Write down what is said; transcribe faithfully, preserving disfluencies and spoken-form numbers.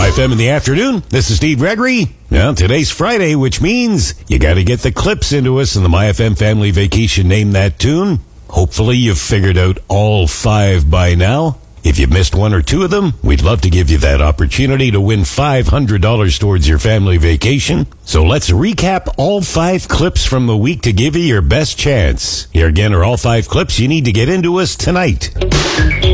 F M in the afternoon. This is Steve Gregory. Now, today's Friday, which means you got to get the clips into us in the My F M Family Vacation Name That Tune. Hopefully you've figured out all five by now. If you've missed one or two of them, we'd love to give you that opportunity to win five hundred dollars towards your family vacation. So let's recap all five clips from the week to give you your best chance. Here again are all five clips you need to get into us tonight.